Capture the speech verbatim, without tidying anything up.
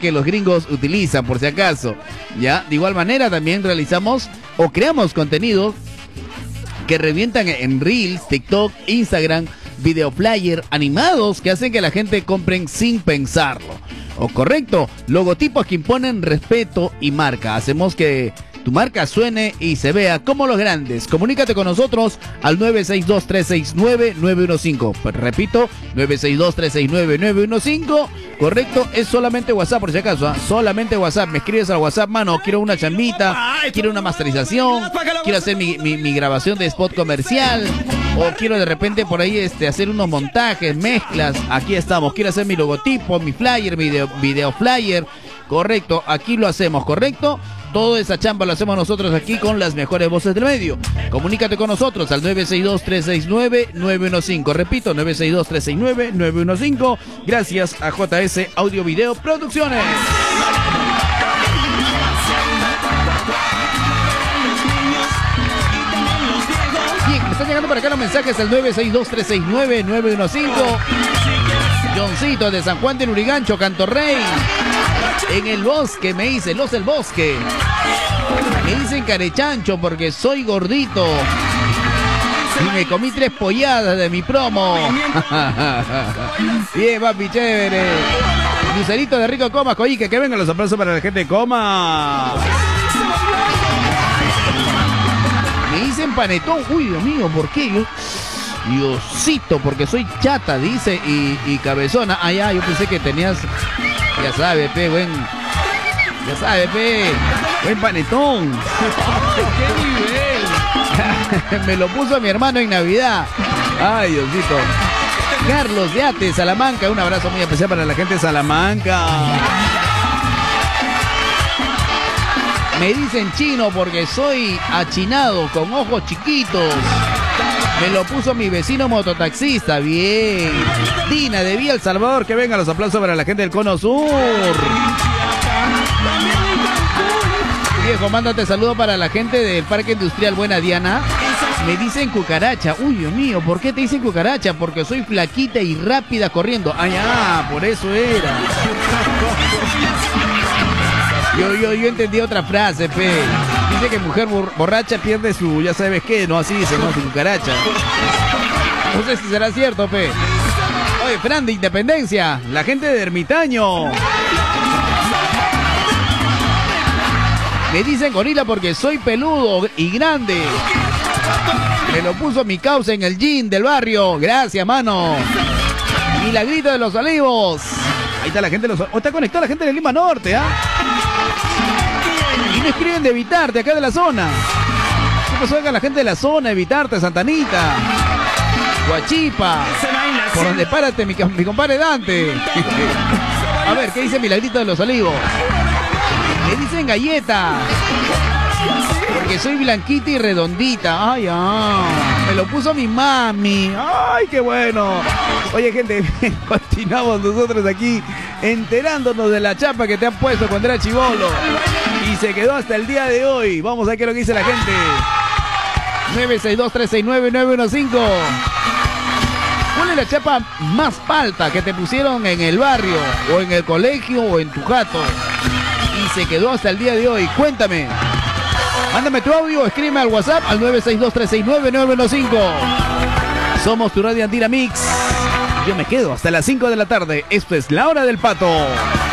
que los gringos utilizan, por si acaso. Ya, de igual manera también realizamos o creamos contenidos que revientan en Reels, TikTok, Instagram, video flyer, animados que hacen que la gente compren sin pensarlo. O correcto, logotipos que imponen respeto y marca. Hacemos que tu marca suene y se vea como los grandes. Comunícate con nosotros al nueve seis dos, tres seis nueve, nueve uno cinco. Pues repito, nueve seis dos, tres seis nueve, nueve uno cinco. Correcto, es solamente WhatsApp por si acaso, ¿eh? Solamente WhatsApp. Me escribes al WhatsApp, mano, quiero una chambita, quiero una masterización, quiero hacer mi, mi, mi grabación de spot comercial, o quiero de repente por ahí este, hacer unos montajes, mezclas. Aquí estamos, quiero hacer mi logotipo, mi flyer, mi video, video flyer. Correcto, aquí lo hacemos, ¿correcto? Toda esa chamba lo hacemos nosotros aquí con las mejores voces del medio. Comunícate con nosotros al nueve seis dos, tres seis nueve, nueve uno cinco. Repito, nueve seis dos, tres seis nueve, nueve uno cinco. Gracias a J S Audio Video Producciones. Bien, me están llegando por acá los mensajes al nueve seis dos, tres seis nueve, nueve uno cinco. Johncito de San Juan del Urigancho, Cantorrey. En el bosque, me dicen, los del bosque. Me dicen carechancho porque soy gordito. Y me comí tres polladas de mi promo. Bien, papi, chévere. Lucerito de Rico Comas, Coique, que vengan los aplausos para la gente de Comas. Me dicen panetón. Uy, Dios mío, ¿por qué? Yo... Diosito, porque soy chata, dice, y, y cabezona. Ah, ya, yo pensé que tenías... Ya sabe, pe, buen... Ya sabe, pe. Buen panetón. ¡Qué nivel! Me lo puso mi hermano en Navidad. Ay, Diosito. Carlos de Ate, Salamanca. Un abrazo muy especial para la gente de Salamanca. Me dicen chino porque soy achinado, con ojos chiquitos. Me lo puso mi vecino mototaxista. Bien. Dina de Vía El Salvador. Que vengan los aplausos para la gente del Cono Sur. Viejo, mándate saludo para la gente del Parque Industrial Buena Diana. Me dicen cucaracha. Uy, Dios mío, ¿por qué te dicen cucaracha? Porque soy flaquita y rápida corriendo. Ah, ya, por eso era. Yo, yo, yo entendí otra frase, pe. Dice que mujer borracha pierde su, ya sabes qué, no así dice, no, su cucaracha. No sé si será cierto, pe. Oye, Fran de Independencia, la gente de Ermitaño. Me dicen gorila porque soy peludo y grande. Me lo puso mi causa en el gym del barrio. Gracias, mano. Milagrito de los Olivos. Ahí está la gente de los... Oh, está conectada la gente de Lima Norte, ¿ah? ¿eh? Y me escriben de Evitarte, acá de la zona. ¿Qué pasó acá la gente de la zona? Evitarte, Santanita, Huachipa, por donde párate mi, mi compadre Dante. A ver, ¿qué dice Milagrito de los Olivos? Me dicen galleta porque soy blanquita y redondita. Ay, ah, me lo puso mi mami. Ay, qué bueno. Oye, gente, continuamos nosotros aquí enterándonos de la chapa que te han puesto cuando era chibolo y se quedó hasta el día de hoy. Vamos a ver qué es lo que dice la gente. nueve seis dos, tres seis nueve, nueve uno cinco. ¿Cuál es la chapa más palta que te pusieron en el barrio o en el colegio o en tu jato y se quedó hasta el día de hoy? Cuéntame. Mándame tu audio, escríbeme al WhatsApp al nueve seis dos, tres seis nueve, nueve uno cinco. Somos tu Radio Andina Mix. Yo me quedo hasta las cinco de la tarde. Esto es La Hora del Pato.